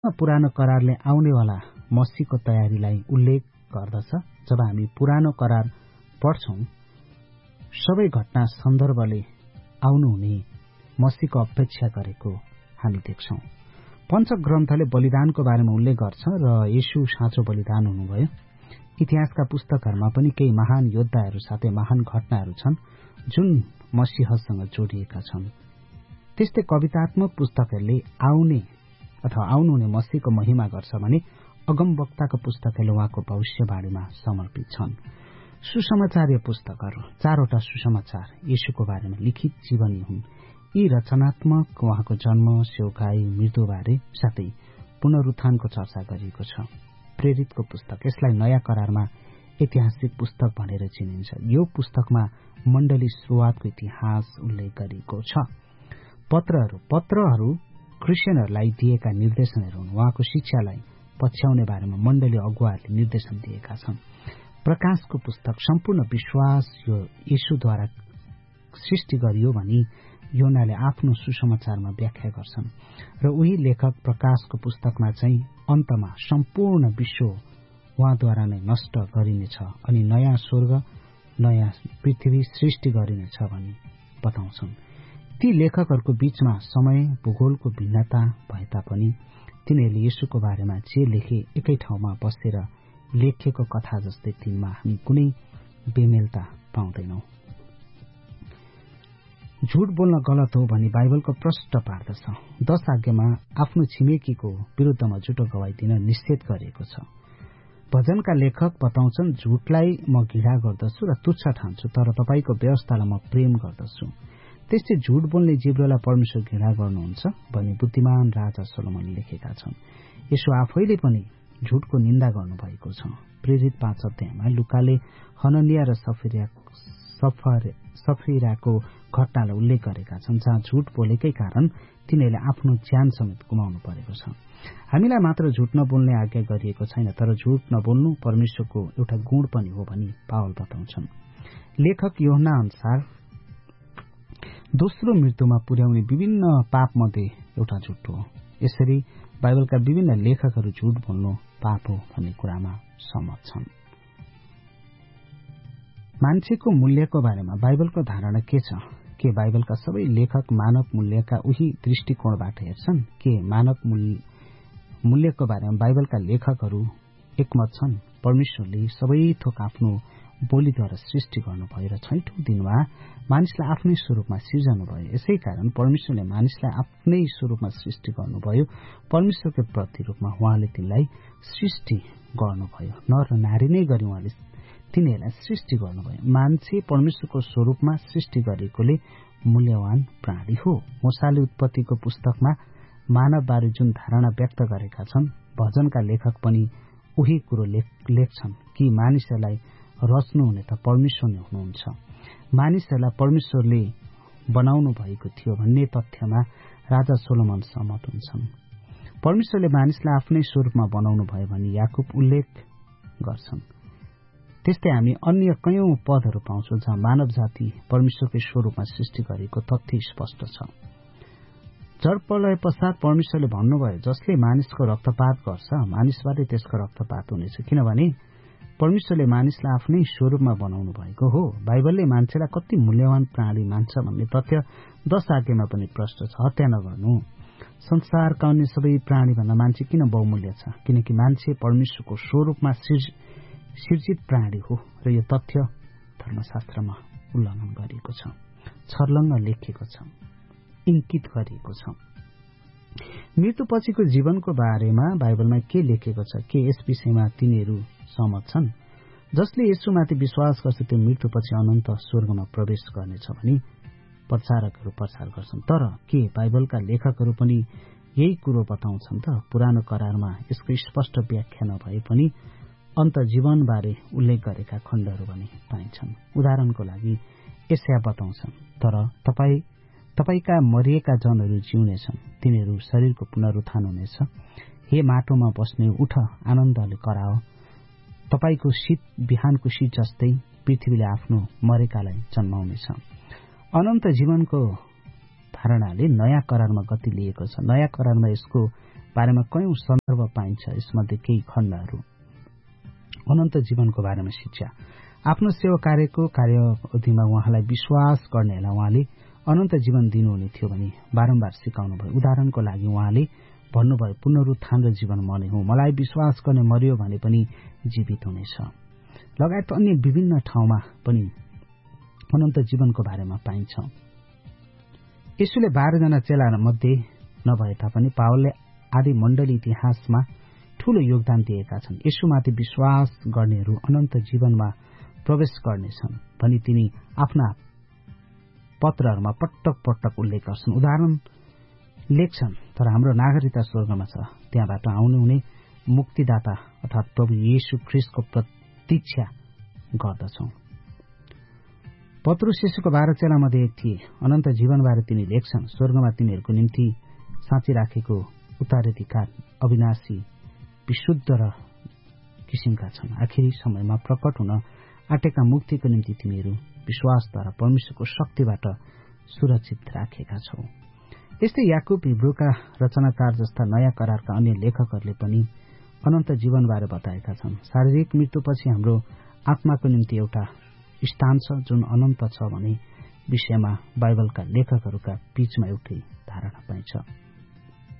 पुरानो करारले आउनेवाला मसीहको तयारीलाई उल्लेख गर्दछ। जब हामी पुरानो करार पढ्छौं, सबै घटना सन्दर्भले आउनुहुने मसीहको अपेक्षा गरेको हामी देख्छौं। पञ्चग्रन्थले बलिदानको बारेमा उल्लेख गर्छ र येशू साँचो बलिदान हुनुभयो। इतिहासका पुस्तकहरूमा पनि केही महान योद्धाहरू साथै महान घटनाहरू छन् जुन मसीहसँग जोडिएका छन्। त्यस्तै कवितात्मक पुस्तकहरूले आउनुहुने मसीहको महिमा गर्छ भने अगमवक्ताको पुस्तकहरूले उहाँको भविष्यवाणीमा समर्पित छन्। सुसमाचारीय पुस्तकहरू 4वटा सुसमाचार येशूको बारेमा लिखित जीवनी हुन्। यी रचनात्मक उहाँको जन्म, सेवकाई, मृत्युबारे साथै पुनरुत्थानको चर्चा गरिएको छ। प्रेरितको पुस्तक, यसलाई नयाँ करारमा ऐतिहासिक पुस्तक भनेर चिनिन्छ। यो पुस्तकमा मण्डली सुरुवातको इतिहास उल्लेख गरिएको छ। पत्रहरू क्रिस्चियनहरूलाई दिएका निर्देशनहरू हुन्। उहाँको शिक्षालाई पछ्याउने बारेमा मण्डली अगुवाहरूले निर्देशन दिएका छन्। प्रकाशको पुस्तक सम्पूर्ण विश्वास यो येशूद्वारा सृष्टि गरियो भनी योनाले आफ्नो सुसमाचारमा व्याख्या गर्छन् र उही लेखक प्रकाशको पुस्तकमा चाहिँ अन्तमा सम्पूर्ण विश्व उहाँद्वारा नै नष्ट गरिनेछ अनि नयाँ स्वर्ग नयाँ पृथ्वी सृष्टि गरिनेछ भनी बताउँछन्। ती लेखकहरूको बीचमा समय भूगोलको भिन्नता भए तापनि तिनीहरूले येशूको बारेमा जे लेखे एकै ठाउँमा बसेर लेखिएको कथा जस्तै तिनमा हामी कुनै बेमेलता पाउँदैनौं। झूठ बोल्न गलत हो भनी बाइबलको प्रष्ट पार्दछ। 10 आज्ञामा आफ्नो छिमेकीको विरुद्धमा झुटो गवाई दिन निषेध गरिएको छ। भजनका लेखक बताउँछन्, झूठलाई म घृणा गर्दछु र तुच्छ ठान्छु, तर तपाईको व्यवस्थालाई म प्रेम गर्दछु। त्यस्तै झूठ बोल्ने जिब्रोलाई परमेश्वर घृणा गर्नुहुन्छ भनी बुद्धिमान राजा सोलोमनले लेखेका छन्। यसो आफैले पनि झूठको निन्दा गर्नुभएको छ। प्रेरित 5 अध्यायमा लुकाले हननिया र सफीराको घटनालाई उल्लेख गरेका छन्, जहाँ झूठ बोलेकै कारण तिनीहरूले आफ्नो ज्यान समेत गुमाउनु परेको छ। हामीलाई मात्र झूठ नबोल्ने आज्ञा गरिएको छैन, तर झूठ नबोल्नु परमेश्वरको एउटा गुण पनि हो भनी पावल बताउँछन्। लेखक यूहन्ना अनुसार दोस्रो मृत्युमा पुर्याउने विभिन्न पापमध्ये एउटा झूठ हो। यसरी बाइबलका विभिन्न लेखकहरू झूठ बोल्नु पाप हो भन्ने कुरामा सहमत छन्। मान्छेको मूल्यको बारेमा बाइबलको धारणा के छ? के बाइबलका सबै लेखक मानव मूल्यका उही दृष्टिकोणबाट हेर्छन्? के मानव मूल्यको बारेमा बाइबलका लेखकहरू एकमत छन्? परमेश्वरले सबै थोक आफ्नो बोलीद्वारा सृष्टि गर्नुभयो र 6औं दिनमा मानिसलाई आफ्नै स्वरूपमा सिर्जनु भयो। यसै कारण परमेश्वरले मानिसलाई आफ्नै स्वरूपमा सृष्टि गर्नुभयो। परमेश्वरको प्रतिरूपमा उहाँले तिनलाई सृष्टि गर्नुभयो। नर र नारी नै गरी उहाँले तिनीहरूलाई सृष्टि गर्नुभयो। मान्छे परमेश्वरको स्वरूपमा सृष्टि गरेकोले मूल्यवान प्राणी हो। मूसाले उत्पत्तिको पुस्तकमा मानवबारे जुन धारणा व्यक्त गरेका छन्, भजनका लेखक पनि उही कुरो लेख्छन् कि मानिसहरूलाई रच्नुहुने त परमेश्वर नै हुनुहुन्छ। मानिसहरूलाई परमेश्वरले बनाउनु भएको थियो भन्ने तथ्यमा राजा सोलोमन सहमत हुन्छन्। परमेश्वरले मानिसलाई आफ्नै स्वरूपमा बनाउनु भयो भनी याकुब उल्लेख गर्छन्। त्यस्तै हामी अन्य कयौं पदहरू पाउँछौं जहाँ मानव जाति परमेश्वरकै स्वरूपमा सृष्टि गरेको तथ्य स्पष्ट छ। जलप्रलय पश्चात परमेश्वरले भन्नुभयो, जसले मानिसको रक्तपात गर्छ मानिसबाटै त्यसको रक्तपात हुनेछ, किनभने परमेश्वरले मानिसलाई आफ्नै स्वरूपमा बनाउनु भएको हो। बाइबलले मान्छेलाई कति मूल्यवान प्राणी मान्छ भन्ने तथ्य 10 आज्ञामा पनि प्रष्ट छ। हत्या नगर्नु। संसारका अन्य सबै प्राणी भन्दा मान्छे किन बहुमूल्य छ? किनकि मान्छे परमेश्वरको स्वरूपमा सृजित प्राणी हो र यो तथ्य धर्मशास्त्रमा उल्लङ्घन गरिएको छ, छर्लङ्ग लेखिएको छ, इंकित गरिएको छ। मृत्युपछिको जीवनको बारेमा बाइबलमा के लेखेको छ? के यस विषयमा तिनीहरू सहमत छन्? जसले येशूमाथि विश्वास गर्छ त्यो मृत्युपछि अनन्त स्वर्गमा प्रवेश गर्नेछ भनी प्रचारकहरू प्रचार गर्छन्। तर के बाइबलका लेखकहरू पनि यही कुरो बताउँछन् त? पुरानो करारमा यसको स्पष्ट व्याख्या नभए पनि अन्त जीवनबारे उल्लेख गरेका खण्डहरू पनि पाइन्छन्। उदाहरणको लागि यशाया बताउँछन्, तर तपाईका मरिएका जनहरू जिउनेछन्, तिनीहरू शरीरको पुनरुत्थान हुनेछ। हे माटोमा बस्ने, उठ, आनन्दले कराओ। तपाईको शीत बिहानको शीत जस्तै पृथ्वीले आफ्नो मरेकालाई जन्माउनेछ। अनन्त जीवनको धारणाले नयाँ करारमा गति लिएको छ। नयाँ करारमा यसको बारेमा कयौं सन्दर्भ पाइन्छ। यसमध्ये केही खण्डहरू अनन्त जीवनको बारेमा शिक्षा। आफ्नो सेवा कार्यको कार्यावधिमा उहाँलाई विश्वास गर्नेलाई उहाँले अनन्त जीवन दिनुहुने थियो भने बारम्बार सिकाउनुभयो। उदाहरणको लागि उहाँले भन्नुभयो, पुनरुत्थान र जीवन म नै हुँ, मलाई विश्वास गर्ने मरियो भने पनि जीवित हुनेछ लगायत अन्य विभिन्न ठाउँमा पनि अनन्त जीवनको बारेमा पाइन्छ। येशूले 12 जना चेला मध्ये नभए तापनि पावलले आदि मण्डली इतिहासमा ठूलो योगदान दिएका छन्। येशूमाथि विश्वास गर्नेहरू अनन्त जीवनमा प्रवेश गर्नेछन् भनी तिनी आफ्ना पत्रहरूमा पटक पटक उल्लेख गर्छन्। उदाहरण लेख्छन्, तर हाम्रो नागरिकता स्वर्गमा छ, त्यहाँबाट आउनुहुने मुक्तिदाता अर्थात प्रभु येशू ख्रीष्टको प्रतीक्षा गर्दछौं। पत्रुस येशूको 12 चेलामध्ये एक थिए। अनन्त जीवनबारे तिनी लेख्छन्, स्वर्गमा तिनीहरूको निम्ति साँची राखेको उत्तराधिकार अविनाशी विशुद्ध र किसिमका छन्। आखिरी समयमा प्रकट हुन आँटेका मुक्तिको निम्ति तिमीहरू विश्वासद्वारा परमेश्वरको शक्तिबाट सुरक्षित राखेका छौ। यस्तै याकूब, हिब्रूका रचनाकार जस्ता नयाँ करारका अन्य लेखकहरूले पनि अनन्त जीवनबारे बताएका छन्। शारीरिक मृत्युपछि हाम्रो आत्माको निम्ति एउटा स्थान छ जुन अनन्त छ भन्ने विषयमा बाइबलका लेखकहरूका बीचमा एउटै धारणा पाइन्छ।